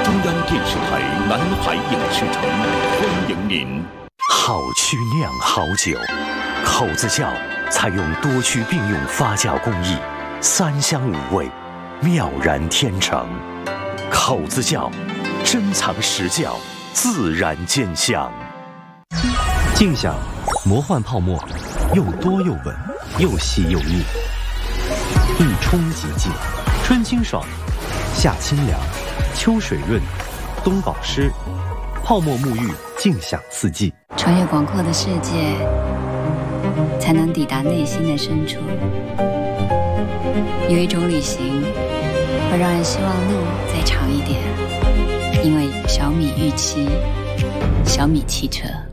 中央电视台南海影视城欢迎您。 好曲酿好酒，口子窖采用多区并用发酵工艺，3香5味，妙然天成。口子窖，珍藏实窖，自然见香。 静享魔幻泡沫，又多又稳，又细又腻，一冲即净，春清爽，夏清凉，秋水润，冬保湿，泡沫沐浴，静享四季。 穿越广阔的世界，才能抵达内心的深处。有一种旅行，会让人希望路再长一点，因为小米预期，小米汽车。